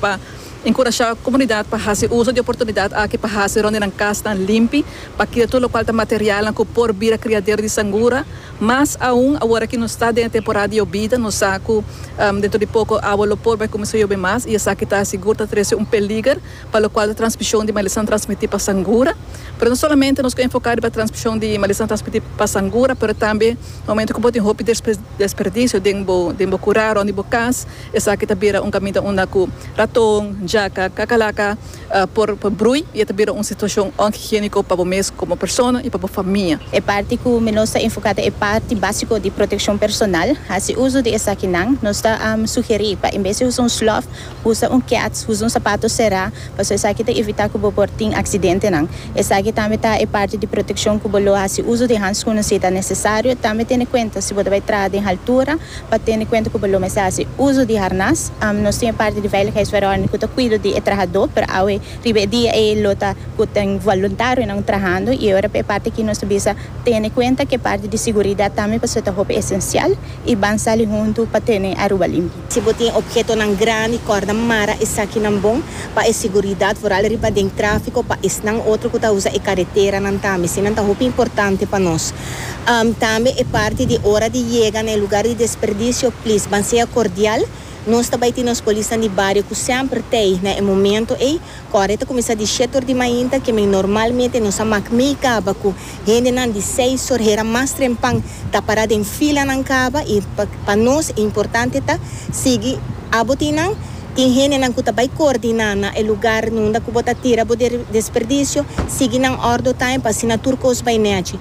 para encorajar a comunidade para fazer uso de oportunidade aqui para fazer onde não casa limpo, para que todo o qual está material que por vir a criadeira de sangura, mas agora que não está dentro da temporada de obida, no saco dentro de pouco a abuelo por vai começar a chover mais e essa que está segura trazer peligro para o qual a transmissão de maldição transmitir para sangura, mas não somente nos focar para a transmissão de maldição transmitir para sangura, mas também no momento que pode roupa desperdício, de curar onde bocas, essa que está vira caminho onde com ratão, jaca, cacalaca, por brui e também uma situação higiênica para o mês como pessoa e para a família. É parte que nós está enfocada é parte básica de proteção personal. Assim uso de essa que nós está sugerir para em vez de usar sloth, usa cat, usa sapato será, para essa que evitar que o porting acidente não. Essa que também é parte de proteção que bolo assim uso de hands quando se é necessário, também tem em conta se você vai trazer em altura, para ter em conta que bolo mas assim uso de harness, nós tem parte de veiligheidsverordening que cuido de trabalhador, para ao dia é lota que tem voluntário não trabalhando e agora é parte que nós precisa ter em conta que parte de segurança também para ser roupa essencial e avançar junto para ter a rua limpa. Se você tem objeto não grande, corda mara, isso aqui não bom para a segurança, por ali para dentro tráfico, para isso não outro que está usa a carretera não também, se não está roupa importante para nós. Também é parte de hora de chegar no lugar de desperdício, please, banseia cordial. Nós também temos polícia de bairro que sempre tem, no momento, correto, começa de 7 horas de manhã, que normalmente nós amamos caba com gente de 6 horas, era mais trempang, está parada em fila na caba, e para nós é importante tá seguir a botina. Tem gente que está coordenar o lugar onde que bota tira o desperdício, seguir na ordem time para assinatura os bainetes.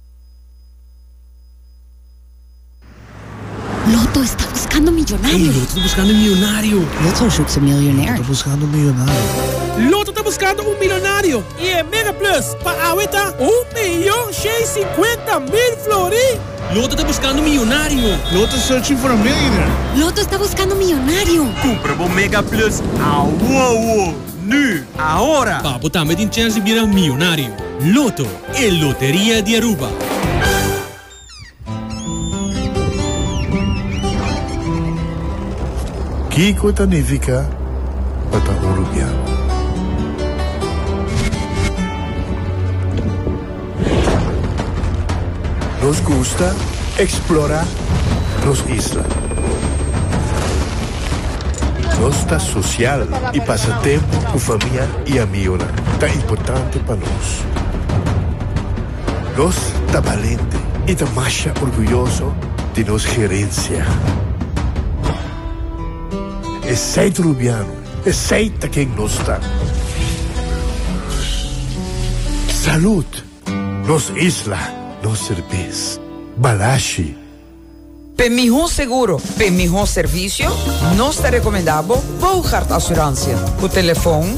Loto está buscando millonario. Hey, Loto está buscando millonario. Loto zoekt een miljonair. Está buscando millonario. Loto está buscando millonario. Y en Mega Plus, para ahorita, 1.650.000 florins. Loto está buscando millonario. Loto searching for a millionaire. Loto está buscando millonario. Compra o Mega Plus a uau, nu, ahora. Para botar met in chance de virar millonario. Loto, el Lotería de Aruba. Kiko significa para uruguaiano. Nos gusta explorar las islas. Nos está social y pasatiempo con familia y amigos. Tan importante para nos. Nos está valiente y está más orgulloso de nos gerencia. É seito rubiano, é seita quem nos está. Salud, nos isla, nos cerveza, balashi. Para mejor seguro, para mejor servicio, nos te recomendamos Bouchard Assurância. O telefone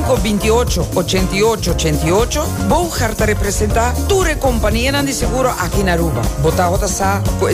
528-8888. Bouchard representa tu companhia de seguro aqui na Aruba. Bota